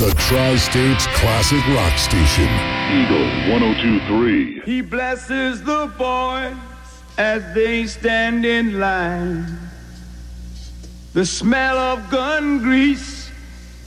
The Tri-States Classic Rock Station. Eagle 102.3. He blesses the boys as they stand in line. The smell of gun grease